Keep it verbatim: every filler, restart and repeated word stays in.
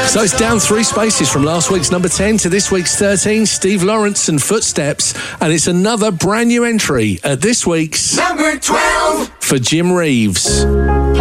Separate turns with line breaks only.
So it's down three spaces from last week's number ten to this week's thirteen, Steve Lawrence and Footsteps, and it's another brand new entry at this week's
number twelve
for Jim Reeves.